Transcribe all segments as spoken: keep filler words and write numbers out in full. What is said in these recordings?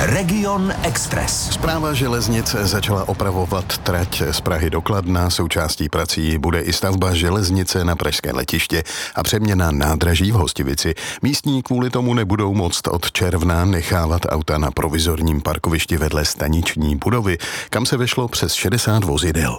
Region Express. Správa železnic začala opravovat trať z Prahy do Kladna. Součástí prací bude i stavba železnice na pražské letiště a přeměna nádraží v Hostivici. Místní kvůli tomu nebudou moct od června nechávat auta na provizorním parkovišti vedle staniční budovy, kam se vešlo přes šedesát vozidel.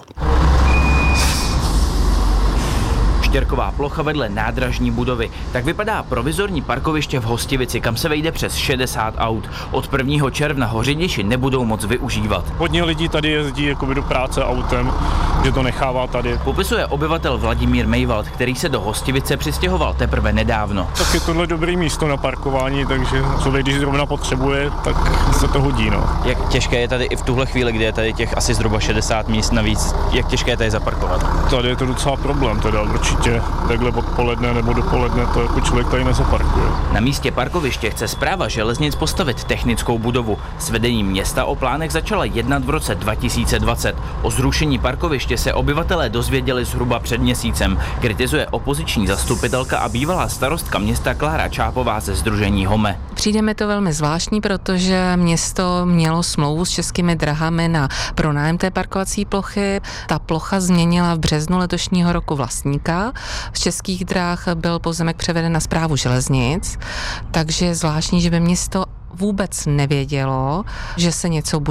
Štěrková plocha vedle nádražní budovy. Tak vypadá provizorní parkoviště v Hostivici, kam se vejde přes šedesát aut. Od prvního června ho řidiči nebudou moc využívat. Hodně lidí tady jezdí jakoby do práce autem, že to nechává tady. Popisuje obyvatel Vladimír Mejvald, který se do Hostivice přistěhoval teprve nedávno. Tak je tohle dobré místo na parkování, takže člověk, když zrovna potřebuje, tak se to hodí. No. Jak těžké je tady i v tuhle chvíli, kdy je tady těch asi zhruba šedesát míst navíc, jak těžké je tady zaparkovat? Tady je to docela problém, teda určitě takhle odpoledne nebo dopoledne to jako člověk tady nezaparkuje. Na místě parkoviště chce správa železnic postavit technickou budovu. S vedením města o plánech začala jednat v roce dva tisíce dvacet. O zrušení parkoviště se obyvatelé dozvěděli zhruba před měsícem. Kritizuje opoziční zastupitelka a bývalá starostka města Klára Čápová ze sdružení Home. Přijde mi to velmi zvláštní, protože město mělo smlouvu s Českými drahami na pronájem té parkovací plochy. Ta plocha změnila v březnu letošního roku vlastníka. Z Českých drah byl pozemek převeden na správu železnic, takže je zvláštní, že by město vůbec nevědělo, že se něco bude